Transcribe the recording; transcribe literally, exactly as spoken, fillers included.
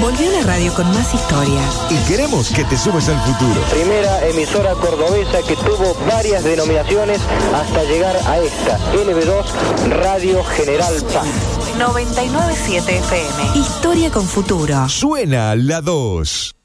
Volvió la radio con más historia. Y queremos que te sumes al futuro. Primera emisora cordobesa que tuvo varias denominaciones hasta llegar a esta, L B dos Radio General Paz. noventa y nueve punto siete F M. Historia con futuro. Suena la dos.